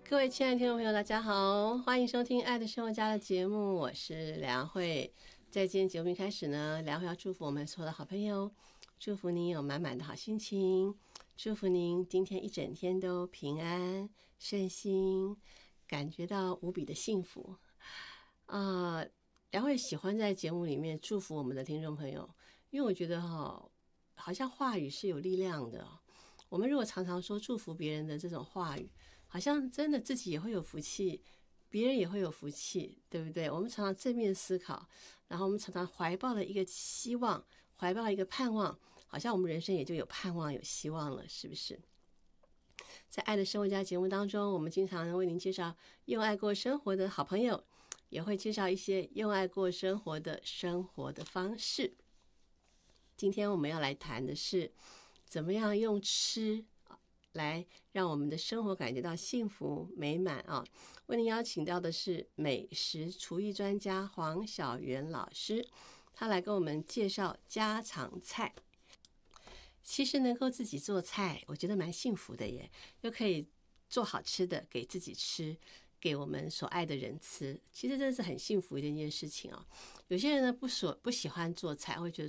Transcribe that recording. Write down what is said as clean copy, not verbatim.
各位亲爱的听众朋友，大家好，欢迎收听《爱的生活家》的节目，我是梁慧。在今天节目一开始呢，梁慧要祝福我们所有的好朋友，祝福您有满满的好心情，祝福您今天一整天都平安顺心，感觉到无比的幸福梁慧喜欢在节目里面祝福我们的听众朋友，因为我觉得好像话语是有力量的。我们如果常常说祝福别人的这种话语，好像真的自己也会有福气，别人也会有福气，对不对？我们常常正面思考，然后我们常常怀抱了一个希望，怀抱一个盼望，好像我们人生也就有盼望有希望了，是不是？在爱的生活家节目当中，我们经常为您介绍用爱过生活的好朋友，也会介绍一些用爱过生活的方式。今天我们要来谈的是怎么样用吃来让我们的生活感觉到幸福美满啊！为您邀请到的是美食厨艺专家黄小媛老师，他来跟我们介绍家常菜。其实能够自己做菜，我觉得蛮幸福的耶，又可以做好吃的给自己吃，给我们所爱的人吃，其实真的是很幸福的一件事情哦。有些人呢不喜欢做菜，会觉得